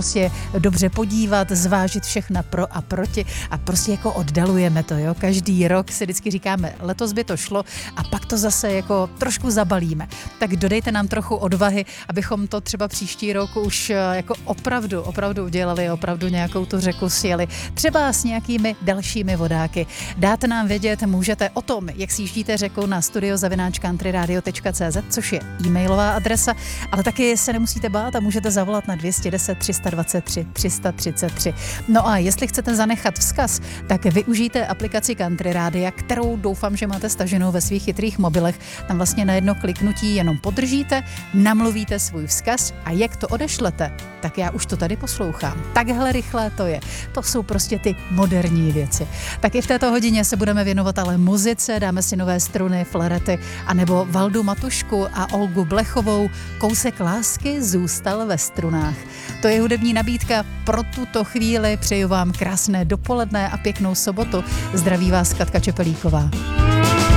prostě dobře podívat, zvážit všechna pro a proti a prostě jako oddalujeme to, jo. Každý rok si vždycky říkáme, letos by to šlo a pak to zase jako trošku zabalíme. Tak dodejte nám trochu odvahy, abychom to třeba příští rok už jako opravdu udělali, opravdu nějakou tu řeku sjeli. Třeba s nějakými dalšími vodáky. Dáte nám vědět, můžete o tom, jak si jíždíte řekou na studio@countryradio.cz, což je e-mailová adresa, ale taky se nemusíte bát a můžete zavolat na 210 323 333. No a jestli chcete zanechat vzkaz, tak využijte aplikaci Country Rádia, kterou doufám, že máte staženou ve svých chytrých mobilech. Tam vlastně na jedno kliknutí jenom podržíte, namluvíte svůj vzkaz a jak to odešlete, tak já už to tady poslouchám. Takhle rychlé to je. To jsou prostě ty moderní věci. Tak i v této hodině se budeme věnovat ale muzice, dáme si nové struny, flarety, anebo Valdu Matušku a Olgu Blechovou. Kousek lásky zůstal ve strunách. To je hudební nabídka pro tuto chvíli. Přeju vám krásné dopoledne a pěknou sobotu. Zdraví vás Katka Čepelíková.